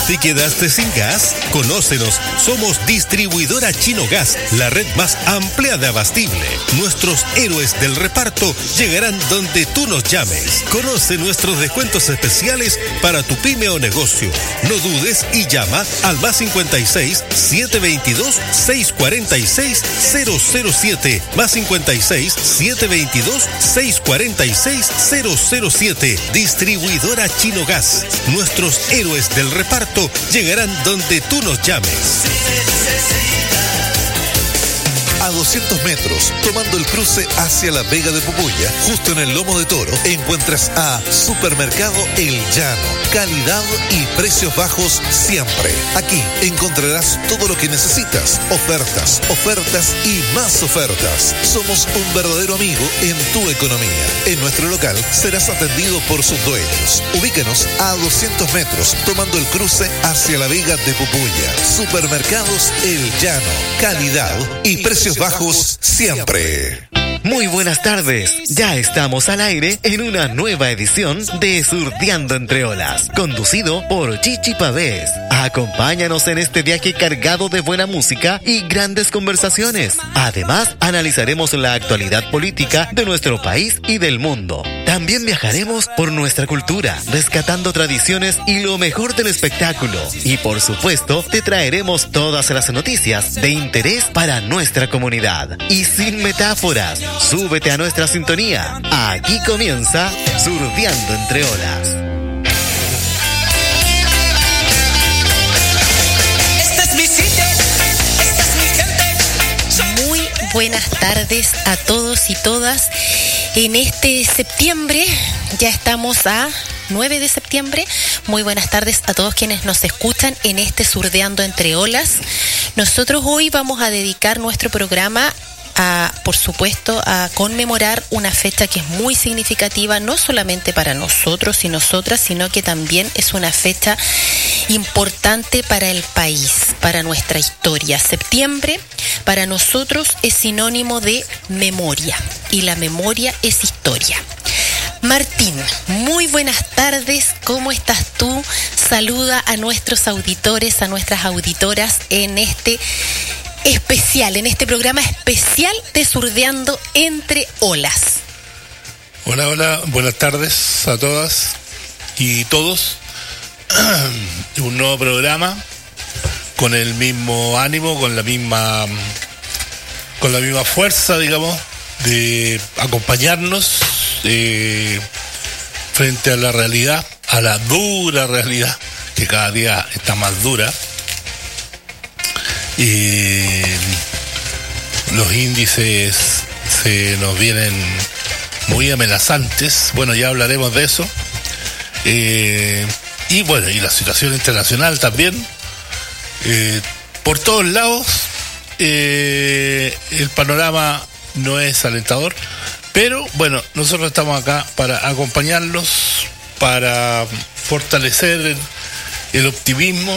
¿Te quedaste sin gas? Conócenos, somos distribuidora Chino Gas, la red más amplia de abastible. Nuestros héroes del reparto llegarán donde tú nos llames. Conoce nuestros descuentos especiales para tu pyme o negocio. No dudes y llama al +56 722 646 007, +56 722 646 007. Distribuidora Chino Gas. Nuestros héroes del reparto llegarán donde tú nos llames. A 200 metros, tomando el cruce hacia la Vega de Pupuya, justo en el Lomo de Toro, encuentras a Supermercado El Llano. Calidad y precios bajos siempre. Aquí encontrarás todo lo que necesitas. Ofertas, ofertas y más ofertas. Somos un verdadero amigo en tu economía. En nuestro local serás atendido por sus dueños. Ubícanos a 200 metros, tomando el cruce hacia la Vega de Pupuya. Supermercados El Llano. Calidad y precios bajos siempre. Muy buenas tardes, ya estamos al aire en una nueva edición de Surdeando Entre Olas, conducido por Chichi Pavés. Acompáñanos en este viaje cargado de buena música y grandes conversaciones. Además, analizaremos la actualidad política de nuestro país y del mundo. También viajaremos por nuestra cultura, rescatando tradiciones y lo mejor del espectáculo. Y por supuesto, te traeremos todas las noticias de interés para nuestra comunidad. Y sin metáforas, súbete a nuestra sintonía. Aquí comienza Surdeando Entre Olas. Este es mi sitio, esta es mi gente. Muy buenas tardes a todos y todas. En este septiembre, ya estamos a 9 de septiembre. Muy buenas tardes a todos quienes nos escuchan en este Surdeando Entre Olas. Nosotros hoy vamos a dedicar nuestro programa por supuesto, a conmemorar una fecha que es muy significativa, no solamente para nosotros y nosotras, sino que también es una fecha importante para el país, para nuestra historia. Septiembre, para nosotros, es sinónimo de memoria, y la memoria es historia. Martín, muy buenas tardes, ¿cómo estás tú? Saluda a nuestros auditores, a nuestras auditoras en este programa especial de Surdeando Entre Olas. Hola, buenas tardes a todas y todos. Un nuevo programa con el mismo ánimo, con la misma fuerza, digamos, de acompañarnos frente a la realidad, a la dura realidad, que cada día está más dura. Los índices se nos vienen muy amenazantes. Bueno, ya hablaremos de eso. Y la situación internacional también. Por todos lados, el panorama no es alentador. Pero bueno, nosotros estamos acá para acompañarlos, para fortalecer el optimismo.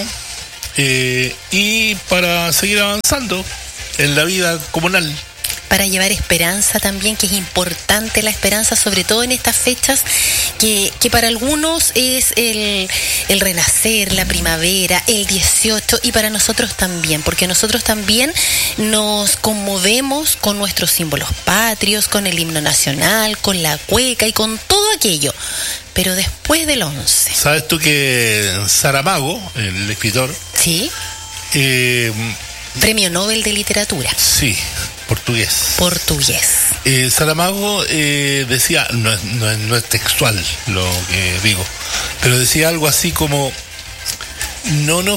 Y para seguir avanzando en la vida comunal. Para llevar esperanza también, que es importante la esperanza, sobre todo en estas fechas que para algunos es el renacer, la primavera, el 18, y para nosotros también, porque nosotros también nos conmovemos con nuestros símbolos patrios, con el himno nacional, con la cueca y con todo aquello. Pero después del 11. ¿Sabes tú que Saramago, el escritor? Sí. Premio Nobel de Literatura. Sí, portugués. Saramago decía, no es textual lo que digo, pero decía algo así como, no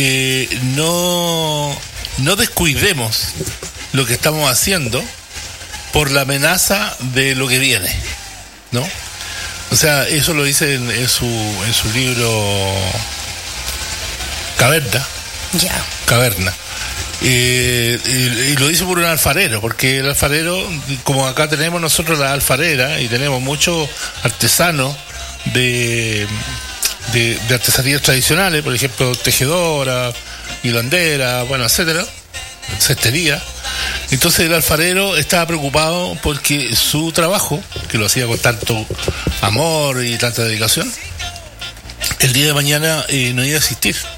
descuidemos lo que estamos haciendo por la amenaza de lo que viene, ¿no? O sea, eso lo dice en su libro Caverna. Y lo dice por un alfarero, porque el alfarero, como acá tenemos nosotros la alfarera y tenemos muchos artesanos de artesanías tradicionales, por ejemplo, tejedora, hilandera, etcétera, cestería. Entonces el alfarero estaba preocupado porque su trabajo, que lo hacía con tanto amor y tanta dedicación, el día de mañana no iba a existir.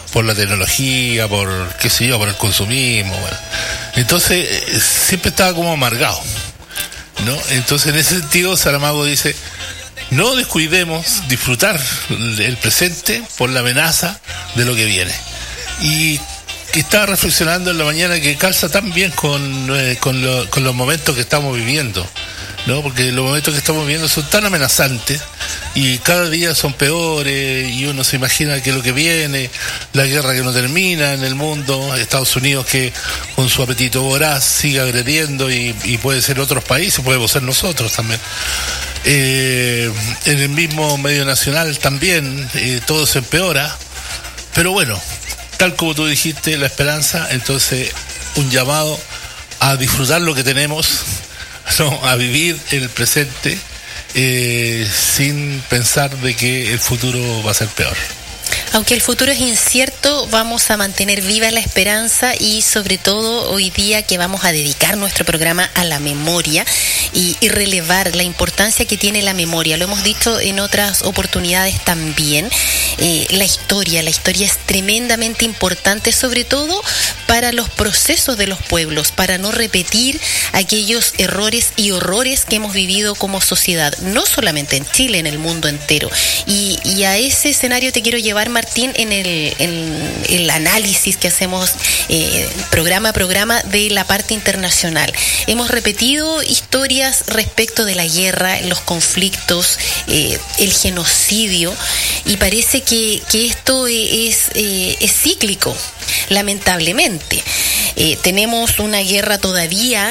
por la tecnología, por qué sé yo, por el consumismo, bueno. Entonces siempre estaba como amargado, ¿no? Entonces en ese sentido Saramago dice: no descuidemos disfrutar el presente por la amenaza de lo que viene. Y que estaba reflexionando en la mañana que calza tan bien con los momentos que estamos viviendo, ¿no? Porque los momentos que estamos viviendo son tan amenazantes y cada día son peores, y uno se imagina que lo que viene, la guerra que no termina en el mundo, Estados Unidos que con su apetito voraz sigue agrediendo, y puede ser otros países, podemos ser nosotros también. En el mismo medio nacional también todo se empeora, pero bueno, tal como tú dijiste, la esperanza. Entonces un llamado a disfrutar lo que tenemos, ¿no? A vivir el presente sin pensar de que el futuro va a ser peor. Aunque el futuro es incierto, vamos a mantener viva la esperanza, y sobre todo hoy día que vamos a dedicar nuestro programa a la memoria y relevar la importancia que tiene la memoria. Lo hemos dicho en otras oportunidades también. La historia es tremendamente importante, sobre todo para los procesos de los pueblos, para no repetir aquellos errores y horrores que hemos vivido como sociedad, no solamente en Chile, en el mundo entero. Y a ese escenario te quiero llevar, Martín, en el análisis que hacemos programa a programa de la parte internacional. Hemos repetido historias respecto de la guerra, los conflictos, el genocidio, y parece que esto es cíclico, lamentablemente. Tenemos una guerra todavía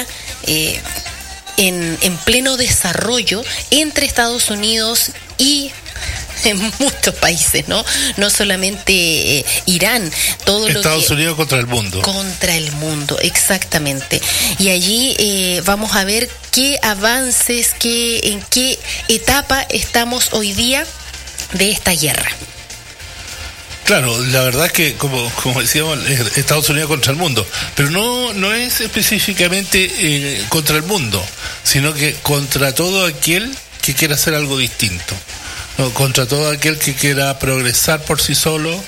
en pleno desarrollo entre Estados Unidos y en muchos países, ¿no? No solamente Irán, todo Estados Unidos contra el mundo. Contra el mundo, exactamente. Y allí vamos a ver qué avances, en qué etapa estamos hoy día de esta guerra. Claro, la verdad es que, como decíamos, Estados Unidos contra el mundo, pero no es específicamente contra el mundo, sino que contra todo aquel que quiera hacer algo distinto, ¿no? Contra todo aquel que quiera progresar por sí solo,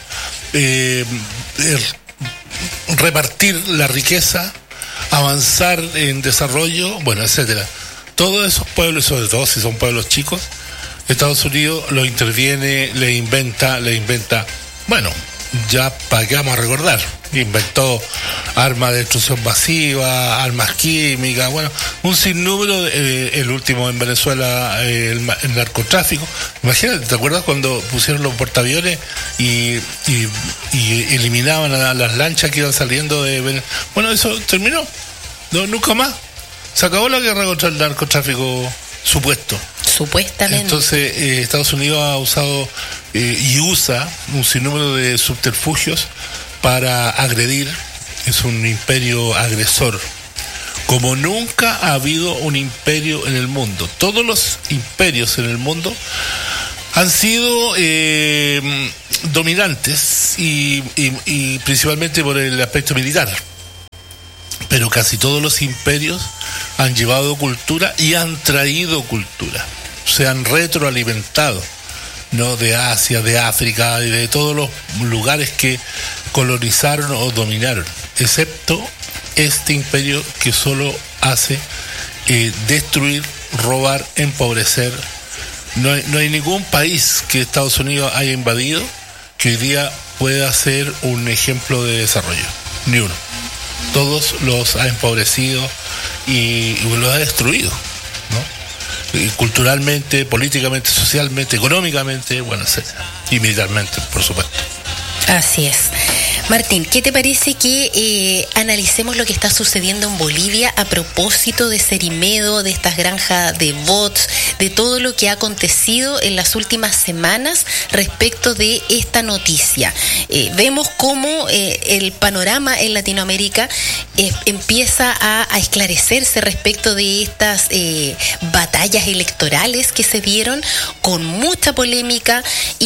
repartir la riqueza, avanzar en desarrollo, bueno, etcétera. Todos esos pueblos, sobre todo si son pueblos chicos, Estados Unidos lo interviene, le inventa. Bueno, ya para qué vamos a recordar, inventó armas de destrucción masiva, armas químicas, bueno, un sinnúmero, el último en Venezuela, el narcotráfico. Imagínate, ¿te acuerdas cuando pusieron los portaaviones y eliminaban a las lanchas que iban saliendo de Venezuela? Bueno, eso terminó, no, nunca más. Se acabó la guerra contra el narcotráfico supuestamente. Entonces Estados Unidos ha usado y usa un sinnúmero de subterfugios para agredir. Es un imperio agresor como nunca ha habido un imperio en el mundo. Todos los imperios en el mundo han sido dominantes y principalmente por el aspecto militar, pero casi todos los imperios han llevado cultura y han traído cultura, se han retroalimentado, ¿no? De Asia, de África y de todos los lugares que colonizaron o dominaron, excepto este imperio que solo hace destruir, robar, empobrecer. No hay ningún país que Estados Unidos haya invadido que hoy día pueda ser un ejemplo de desarrollo, ni uno. Todos los ha empobrecido y los ha destruido, ¿no? Y culturalmente, políticamente, socialmente, económicamente, bueno, etcétera, y militarmente, por supuesto. Así es. Martín, ¿qué te parece que analicemos lo que está sucediendo en Bolivia a propósito de Cerimedo, de estas granjas de bots, de todo lo que ha acontecido en las últimas semanas respecto de esta noticia? Vemos cómo el panorama en Latinoamérica empieza a esclarecerse respecto de estas batallas electorales que se dieron con mucha polémica y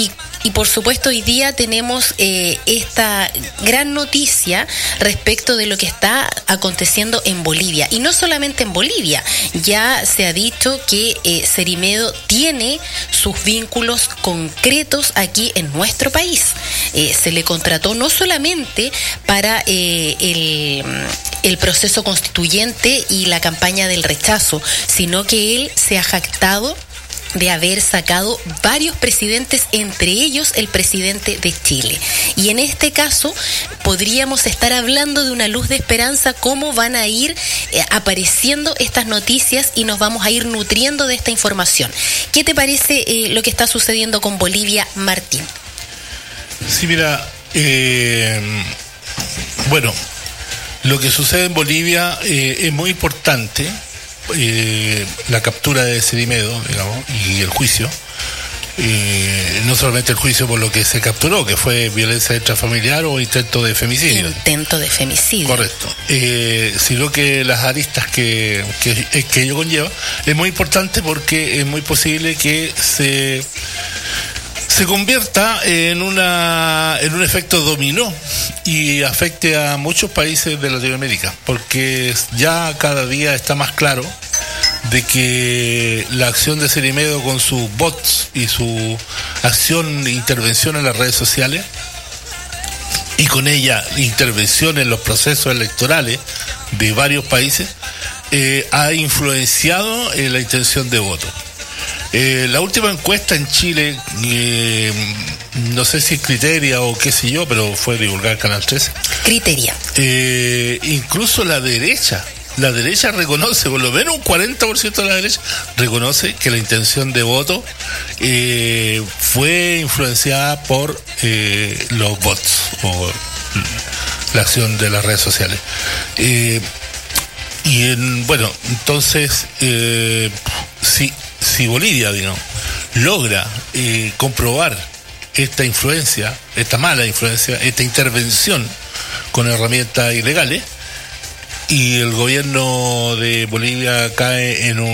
Y por supuesto hoy día tenemos esta gran noticia respecto de lo que está aconteciendo en Bolivia. Y no solamente en Bolivia, ya se ha dicho que Cerimedo tiene sus vínculos concretos aquí en nuestro país. Se le contrató no solamente para el proceso constituyente y la campaña del rechazo, sino que él se ha jactado de haber sacado varios presidentes, entre ellos el presidente de Chile. Y en este caso podríamos estar hablando de una luz de esperanza, cómo van a ir apareciendo estas noticias y nos vamos a ir nutriendo de esta información. ¿Qué te parece lo que está sucediendo con Bolivia, Martín? Sí, mira, bueno, lo que sucede en Bolivia es muy importante. La captura de Cerimedo, digamos, y el juicio, no solamente el juicio por lo que se capturó, que fue violencia intrafamiliar o intento de femicidio. Intento de femicidio. Correcto. Sino que las aristas que ello conlleva es muy importante, porque es muy posible que se convierta en un efecto dominó y afecte a muchos países de Latinoamérica, porque ya cada día está más claro de que la acción de Cerimedo con sus bots y su acción, intervención en las redes sociales, y con ella intervención en los procesos electorales de varios países, ha influenciado la intención de voto. La última encuesta en Chile, no sé si es Criteria o qué sé yo, pero fue divulgada en Canal 13. Criteria. Incluso la derecha reconoce, por lo menos un 40% de la derecha reconoce que la intención de voto fue influenciada por los bots o la acción de las redes sociales. Bueno, entonces, si Bolivia, digamos, logra comprobar esta influencia, esta mala influencia, esta intervención con herramientas ilegales, y el gobierno de Bolivia cae en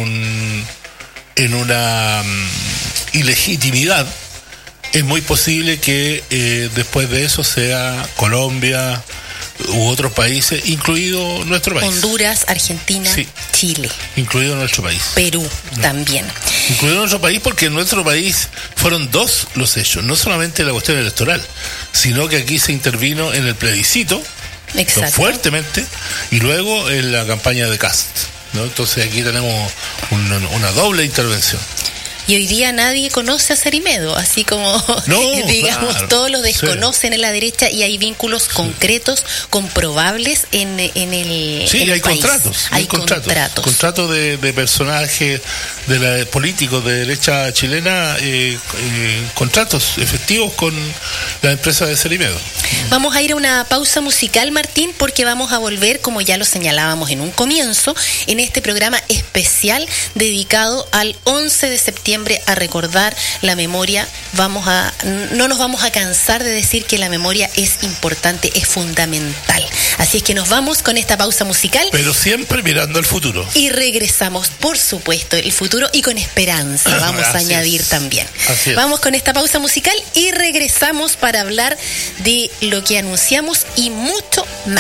una ilegitimidad, es muy posible que después de eso sea Colombia u otros países, incluido nuestro país. Honduras, Argentina, sí. Chile. Incluido nuestro país. Perú también. Incluido nuestro país, porque en nuestro país fueron dos los hechos, no solamente la cuestión electoral, sino que aquí se intervino en el plebiscito. Exacto. Fuertemente, y luego en la campaña de Kast, ¿no? Entonces aquí tenemos una doble intervención. Y hoy día nadie conoce a Cerimedo, así como, digamos, claro, todos lo desconocen en la derecha, y hay vínculos concretos, comprobables en el Sí, en hay el país. contratos. Contratos de personajes políticos de derecha chilena, contratos efectivos con la empresa de Cerimedo. Vamos a ir a una pausa musical, Martín, porque vamos a volver, como ya lo señalábamos en un comienzo, en este programa especial dedicado al 11 de septiembre, a recordar la memoria. No nos vamos a cansar de decir que la memoria es importante, es fundamental. Así es que nos vamos con esta pausa musical. Pero siempre mirando al futuro. Y regresamos, por supuesto, el futuro, y con esperanza, vamos a añadir también. Vamos con esta pausa musical y regresamos para hablar de lo que anunciamos y mucho más.